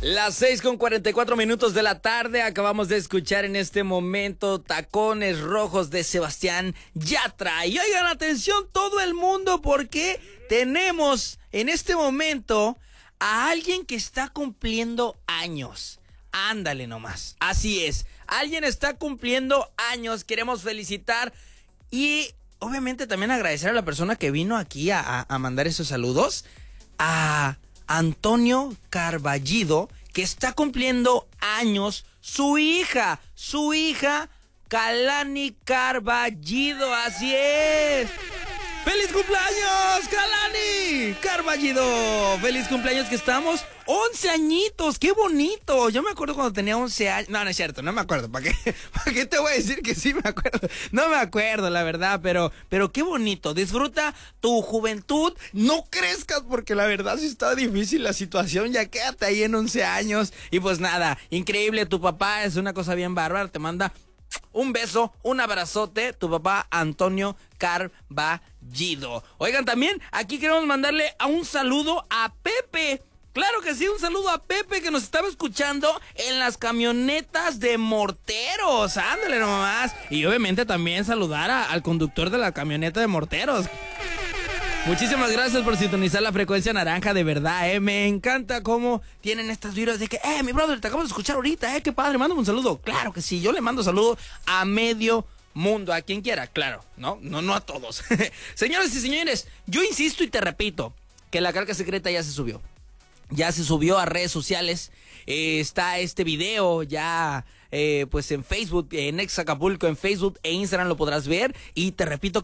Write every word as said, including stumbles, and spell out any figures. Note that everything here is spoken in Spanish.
Las seis con cuarenta y cuatro minutos de la tarde, acabamos de escuchar en este momento Tacones Rojos de Sebastián Yatra. Y oigan, atención todo el mundo, porque tenemos en este momento a alguien que está cumpliendo años. Ándale nomás, así es, alguien está cumpliendo años, queremos felicitar y obviamente también agradecer a la persona que vino aquí a, a, a mandar esos saludos, a Antonio Carballido, que está cumpliendo años, su hija, su hija Kalani Carballido, así es. ¡Feliz cumpleaños, Kalani Carballido! ¡Feliz cumpleaños, que estamos! ¡once añitos! ¡Qué bonito! Yo me acuerdo cuando tenía once años. No, no es cierto, no me acuerdo. ¿Para qué, ¿Para qué te voy a decir que sí me acuerdo? No me acuerdo, la verdad, pero, pero qué bonito. Disfruta tu juventud. No crezcas, porque la verdad sí está difícil la situación. Ya quédate ahí en once años. Y pues nada, increíble. Tu papá es una cosa bien bárbara. Te manda un beso, un abrazote, tu papá Antonio Carballido. Oigan, también aquí queremos mandarle a un saludo a Pepe. Claro que sí, un saludo a Pepe, que nos estaba escuchando en las camionetas de Morteros. Ándale nomás. Y obviamente también saludar a, al conductor de la camioneta de Morteros. Muchísimas gracias por sintonizar la frecuencia naranja, de verdad, eh. Me encanta cómo tienen estas vibras de que, eh, mi brother, te acabo de escuchar ahorita, eh, qué padre, mándame un saludo. Claro que sí, yo le mando saludo a medio mundo, a quien quiera, claro, no, no, no a todos. Señores y señores, yo insisto y te repito que la carga secreta ya se subió. Ya se subió a redes sociales, eh, está este video ya, eh, pues en Facebook, en Ex Acapulco, en Facebook e Instagram lo podrás ver. Y te repito